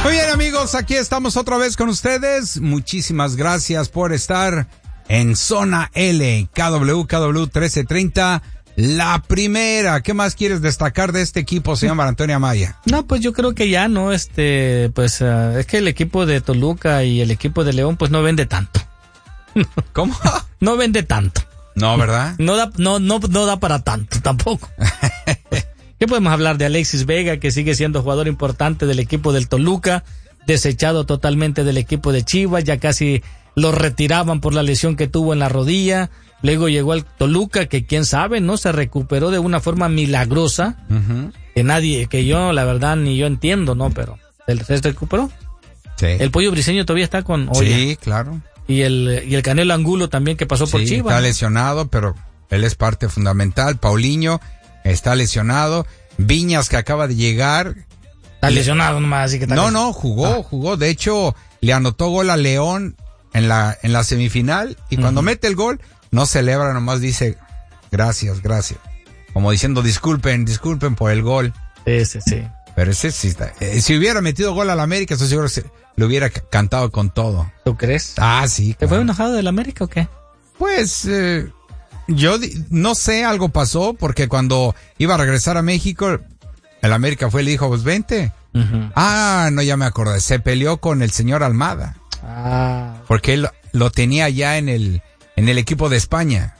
Muy bien, amigos, aquí estamos otra vez con ustedes. Muchísimas gracias por estar en Zona L, KW 1330, la primera. ¿Qué más quieres destacar de este equipo, señor Antonio Amaya? No, pues yo creo que ya no, es que el equipo de Toluca y el equipo de León, pues no vende tanto. ¿Cómo? No vende tanto. No, ¿verdad? No da para tanto tampoco. ¿Qué podemos hablar de Alexis Vega, que sigue siendo jugador importante del equipo del Toluca, desechado totalmente del equipo de Chivas, ya casi lo retiraban por la lesión que tuvo en la rodilla? Luego llegó al Toluca, que quién sabe, ¿no? Se recuperó de una forma milagrosa, que yo, la verdad, ni yo entiendo, ¿no? Pero se recuperó. Sí. El Pollo Briseño todavía está con Oya. Sí, claro. Y el Canelo Angulo también, que pasó por Chivas. Está lesionado, pero él es parte fundamental. Paulinho está lesionado. Viñas, que acaba de llegar. Está lesionado nomás, así que está No, jugó. De hecho, le anotó gol a León en la semifinal. Y cuando mete el gol, no celebra, nomás dice gracias. Como diciendo disculpen por el gol. Sí. Pero ese sí está. Si hubiera metido gol al América, estoy seguro que le hubiera cantado con todo. ¿Tú crees? Ah, sí. ¿Te fue enojado del América o qué? Pues yo no sé, algo pasó, porque cuando iba a regresar a México, el América fue y le dijo, pues vente. No, ya me acordé. Se peleó con el señor Almada. Porque él lo tenía ya en el equipo de España.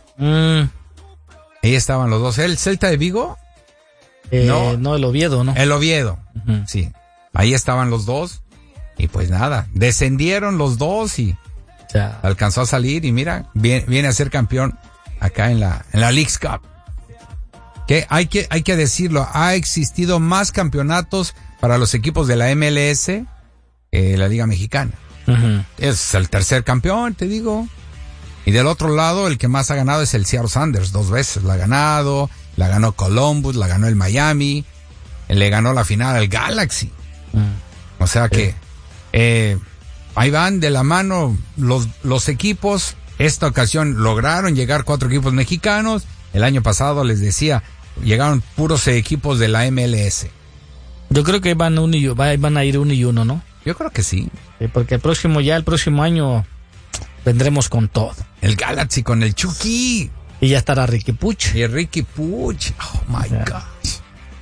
Ahí estaban los dos. ¿El Celta de Vigo? No, el Oviedo, ¿no? El Oviedo, sí. Ahí estaban los dos. Y pues nada, descendieron los dos y ya alcanzó a salir. Y mira, viene a ser campeón acá en la Leagues Cup. Que hay que decirlo, ha existido más campeonatos para los equipos de la MLS la Liga Mexicana. Es el tercer campeón, te digo. Y del otro lado, el que más ha ganado es el Seattle Sounders. 2 veces la ha ganado. La ganó Columbus, la ganó el Miami. Le ganó la final al Galaxy. O sea que ahí van de la mano los equipos. Esta ocasión lograron llegar 4 equipos mexicanos. El año pasado, les decía, llegaron puros equipos de la MLS. Yo creo que van a ir 1 y 1, ¿no? Yo creo que sí. Porque el próximo año vendremos con todo. El Galaxy con el Chucky. Y ya estará Ricky Puch. Y Ricky Puch. Oh my gosh.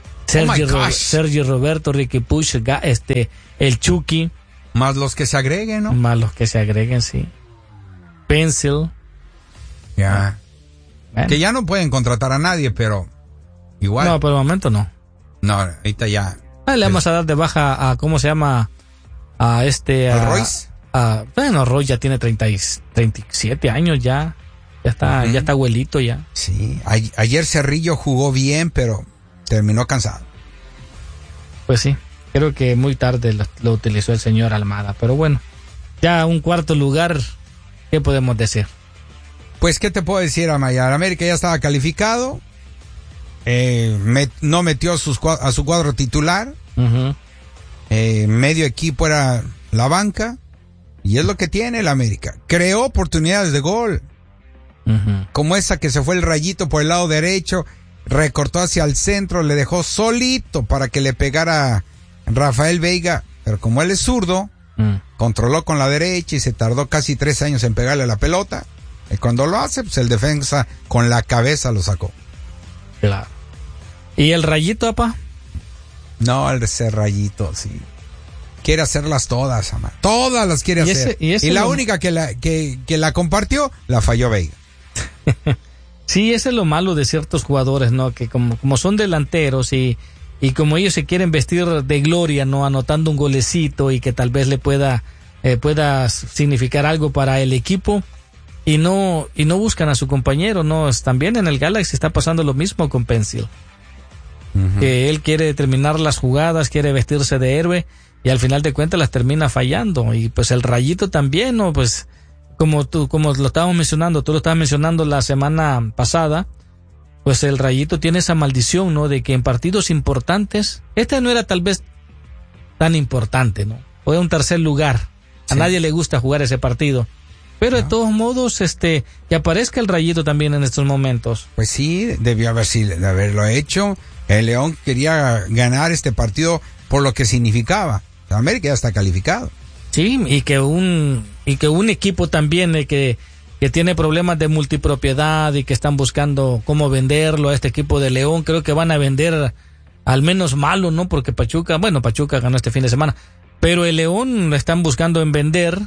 Sergio Roberto, Ricky Puch, el Chucky. Más los que se agreguen, ¿no? Más los que se agreguen, sí. Pencil. Ya. Bueno. Que ya no pueden contratar a nadie, pero igual. No, por el momento no. No, ahorita ya. Le vamos a dar de baja a, ¿cómo se llama? ¿A Royce? Bueno, Royce ya tiene 37 años ya. Ya está abuelito ya. Sí, ayer Cerrillo jugó bien, pero terminó cansado. Pues sí, creo que muy tarde lo utilizó el señor Almada, pero bueno, ya un cuarto lugar, ¿qué podemos decir? Pues, ¿qué te puedo decir, Amaya? América ya estaba calificado, no metió a su cuadro titular, medio equipo era la banca, y es lo que tiene el América. Creó oportunidades de gol. Como esa que se fue el Rayito por el lado derecho, recortó hacia el centro, le dejó solito para que le pegara Rafael Veiga, pero como él es zurdo, controló con la derecha y se tardó casi 3 años en pegarle la pelota. Y cuando lo hace, pues el defensa con la cabeza lo sacó. Claro. ¿Y el Rayito, papá? No, ese Rayito, sí. Quiere hacerlas todas, Amar. Todas las quiere hacer. Y la única que la compartió, la falló Veiga. Sí, eso es lo malo de ciertos jugadores, ¿no? Que como son delanteros y como ellos se quieren vestir de gloria, ¿no? Anotando un golecito y que tal vez le pueda significar algo para el equipo y no buscan a su compañero, ¿no? También en el Galaxy está pasando lo mismo con Pencil. Que él quiere terminar las jugadas, quiere vestirse de héroe y al final de cuentas las termina fallando. Y pues el Rayito también, ¿no? Pues como lo estábamos mencionando, tú lo estabas mencionando la semana pasada, pues el Rayito tiene esa maldición, ¿no? De que en partidos importantes, este no era tal vez tan importante, ¿no? Fue un tercer lugar. A nadie le gusta jugar ese partido. Pero de todos modos, que aparezca el Rayito también en estos momentos. Pues sí, debió haberlo hecho. El León quería ganar este partido por lo que significaba. América ya está calificado. Sí, y que un equipo también que tiene problemas de multipropiedad y que están buscando cómo venderlo a este equipo de León, creo que van a vender al menos malo, ¿no? Porque Pachuca ganó este fin de semana, pero el León están buscando en vender,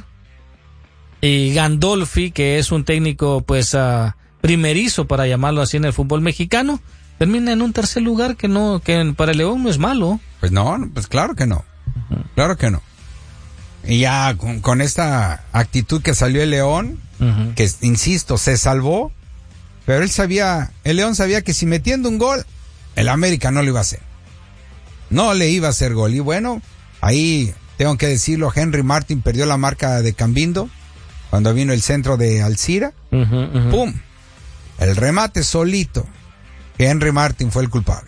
y Gandolfi, que es un técnico pues primerizo, para llamarlo así, en el fútbol mexicano, termina en un tercer lugar que para el León no es malo. Pues no, pues claro que no. Claro que no. Y ya con esta actitud que salió el León, que insisto, se salvó, pero el León sabía que si metiendo un gol, el América no lo iba a hacer. No le iba a hacer gol. Y bueno, ahí tengo que decirlo, Henry Martin perdió la marca de Cambindo cuando vino el centro de Alcira. ¡Pum! El remate solito. Henry Martin fue el culpable.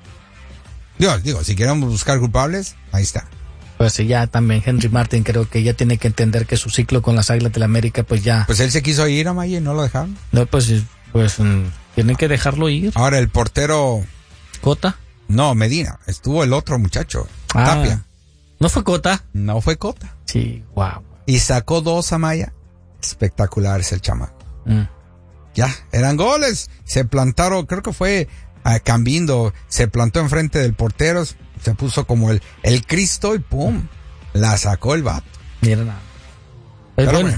Digo, si queremos buscar culpables, ahí está. Pues ya también Henry Martin creo que ya tiene que entender que su ciclo con las Águilas del la América pues ya... Pues él se quiso ir a Maya y no lo dejaron. No, pues tienen que dejarlo ir. Ahora el portero... ¿Cota? No, Medina. Estuvo el otro muchacho, Tapia. ¿No fue Cota? No fue Cota. Sí, wow. Y sacó 2 a Maya. Espectacular es el chamaco. Ya, eran goles. Se plantaron, creo que fue Cambindo, se plantó enfrente del portero, se puso como el Cristo y ¡pum! La sacó el vato. Mira nada. Pero bueno,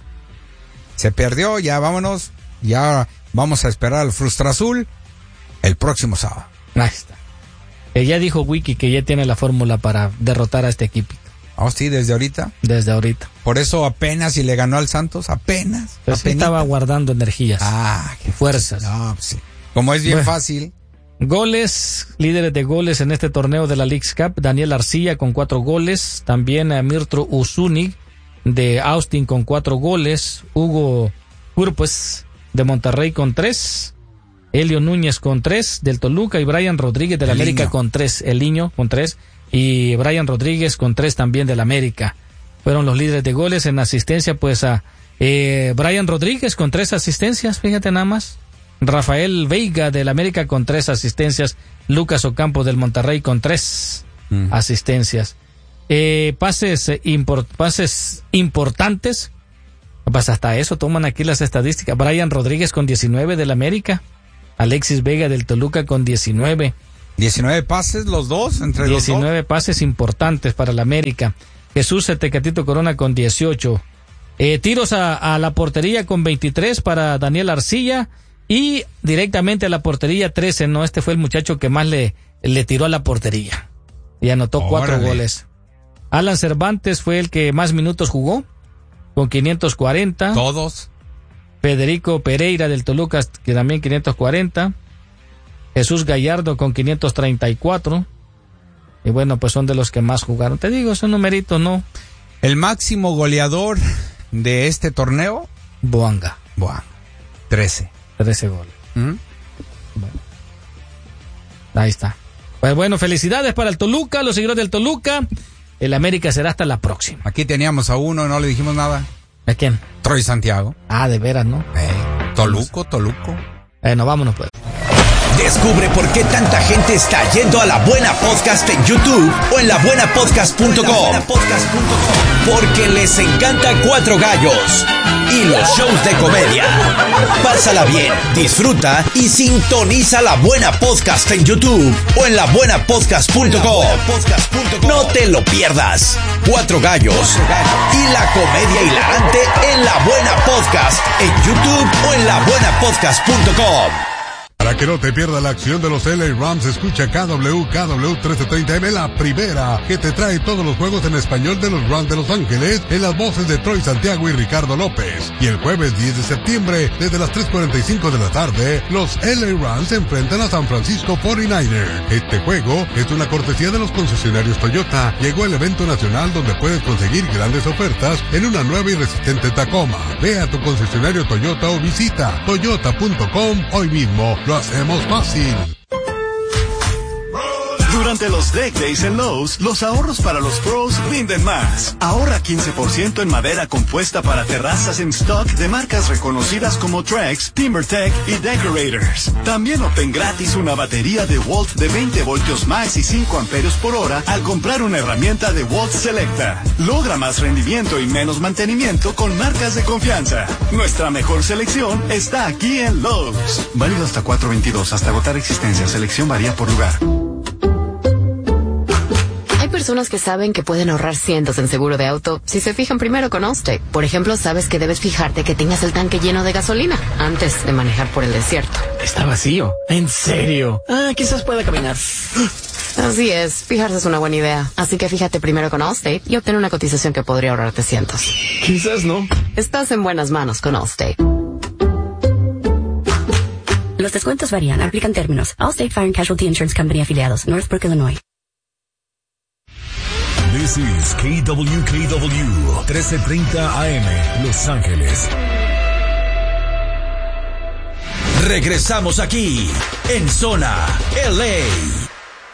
se perdió, ya vámonos. Ya vamos a esperar al Frustra Azul el próximo sábado. Ahí está. Ya dijo Wiki que ya tiene la fórmula para derrotar a este equipo. Oh, sí, desde ahorita. Desde ahorita. Por eso apenas, y le ganó al Santos, apenas. Pues estaba guardando energías. Qué fuerzas. No, pues sí. Como es bien fácil. Goles, líderes de goles en este torneo de la Leagues Cup: Daniel Arcilla con 4 goles, también Mirtro Usunig de Austin con 4 goles, Hugo Curpes de Monterrey con 3, Helio Núñez con 3 del Toluca, y Brian Rodríguez del América con 3, el Niño con 3, y Brian Rodríguez con 3 también del América. Fueron los líderes de goles. En asistencia pues Brian Rodríguez con 3 asistencias, fíjate nada más. Rafael Veiga del América con 3 asistencias, Lucas Ocampo del Monterrey con 3 asistencias. Pases importantes, pues hasta eso toman aquí las estadísticas. Brian Rodríguez con 19 del América, Alexis Vega del Toluca con 19. 19 pases los dos, entre 19 los dos. 19 pases importantes para el América. Jesús Tecatito Corona con 18. Tiros a la portería con 23 para Daniel Arcilla, y directamente a la portería 13, ¿no? Este fue el muchacho que más le tiró a la portería y anotó 4 goles. Alan Cervantes fue el que más minutos jugó, con 540. Todos. Federico Pereira del Toluca, que también 540. Jesús Gallardo con 534. Y bueno, pues son de los que más jugaron. Te digo, es un numerito, ¿no? El máximo goleador de este torneo, Boanga. 13 goles. Bueno, ahí está. Pues bueno, felicidades para el Toluca, los seguidores del Toluca. El América será hasta la próxima. Aquí teníamos a uno, no le dijimos nada. ¿A quién? Troy Santiago. De veras, ¿no? Toluco. Vámonos pues. Descubre por qué tanta gente está yendo a La Buena Podcast en YouTube o en labuenapodcast.com. Porque les encanta Cuatro Gallos y los shows de comedia. Pásala bien, disfruta y sintoniza La Buena Podcast en YouTube o en labuenapodcast.com. No te lo pierdas. Cuatro Gallos y la comedia hilarante en La Buena Podcast en YouTube o en labuenapodcast.com. Para que no te pierdas la acción de los LA Rams, escucha KW 1330M, la primera, que te trae todos los juegos en español de los Rams de Los Ángeles, en las voces de Troy Santiago y Ricardo López. Y el jueves 10 de septiembre, desde las 3:45 de la tarde, los LA Rams se enfrentan a San Francisco 49ers. Este juego es una cortesía de los concesionarios Toyota. Llegó el evento nacional donde puedes conseguir grandes ofertas en una nueva y resistente Tacoma. Ve a tu concesionario Toyota o visita toyota.com hoy mismo. Lo hacemos fácil. Durante los Deck Days en Lowe's, los ahorros para los pros rinden más. Ahorra 15% en madera compuesta para terrazas en stock de marcas reconocidas como Trex, TimberTech y Decorators. También obtén gratis una batería de Walt de 20 voltios max y 5 amperios por hora al comprar una herramienta de Walt Selecta. Logra más rendimiento y menos mantenimiento con marcas de confianza. Nuestra mejor selección está aquí en Lowe's. Válido hasta 4/22, hasta agotar existencia. Selección varía por lugar. Hay personas que saben que pueden ahorrar cientos en seguro de auto si se fijan primero con Allstate. Por ejemplo, sabes que debes fijarte que tengas el tanque lleno de gasolina antes de manejar por el desierto. Está vacío. ¿En serio? Quizás pueda caminar. Así es, fijarse es una buena idea. Así que fíjate primero con Allstate y obtén una cotización que podría ahorrarte cientos. Quizás no. Estás en buenas manos con Allstate. Los descuentos varían, aplican términos. Allstate Fire and Casualty Insurance Company afiliados, Northbrook, Illinois. This is KWKW 1330 AM, Los Ángeles. Regresamos aquí, en Zona LA.